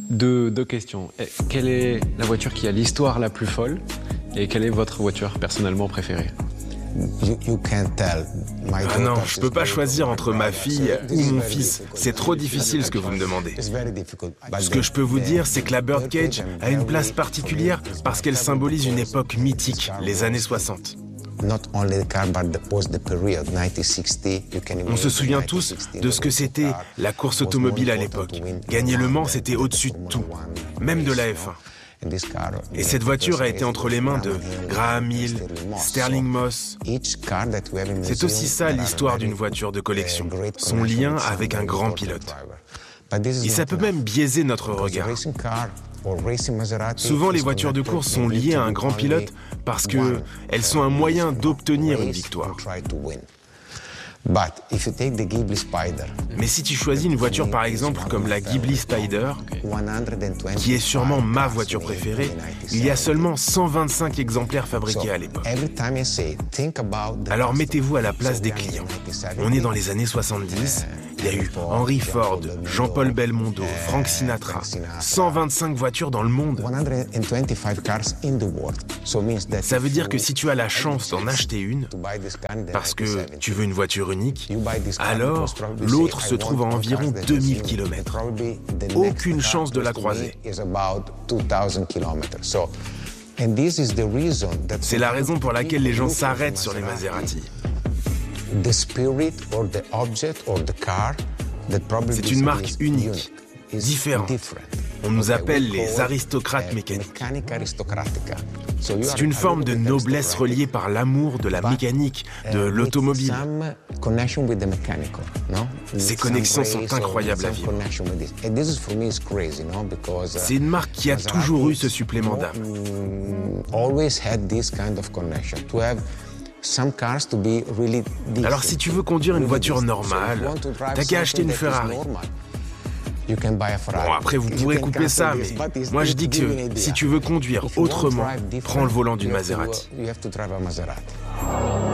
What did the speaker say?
Deux questions. Quelle est la voiture qui a l'histoire la plus folle et quelle est votre voiture personnellement préférée? Ah non, je peux pas choisir entre ma fille ou mon fils. C'est trop difficile ce que vous me demandez. Ce que je peux vous dire, c'est que la Birdcage a une place particulière parce qu'elle symbolise une époque mythique, les années 60. On se souvient tous de ce que c'était la course automobile à l'époque. Gagner Le Mans, c'était au-dessus de tout, même de la F1. Et cette voiture a été entre les mains de Graham Hill, Sterling Moss. C'est aussi ça l'histoire d'une voiture de collection, son lien avec un grand pilote. Et ça peut même biaiser notre regard. Souvent, les voitures de course sont liées à un grand pilote parce qu'elles sont un moyen d'obtenir une victoire. Mais si tu choisis une voiture par exemple comme la Ghibli Spider, qui est sûrement ma voiture préférée, il y a seulement 125 exemplaires fabriqués à l'époque. Alors mettez-vous à la place des clients. On est dans les années 70, il y a eu Henry Ford, Jean-Paul Belmondo, Frank Sinatra, 125 voitures dans le monde. Ça veut dire que si tu as la chance d'en acheter une, parce que tu veux une voiture unique, alors l'autre se trouve à environ 2000 km. Aucune chance de la croiser. C'est la raison pour laquelle les gens s'arrêtent sur les Maserati. C'est une marque unique, différente. On nous appelle les aristocrates mécaniques. C'est une forme de noblesse reliée par l'amour de la mécanique, de l'automobile. Ces connexions sont incroyables à vivre. C'est une marque qui a toujours eu ce supplément d'âme. Alors si tu veux conduire une voiture normale, t'as qu'à acheter une Ferrari. Bon, après vous pourrez couper ça, mais moi je dis que si tu veux conduire autrement, prends le volant d'une Maserati.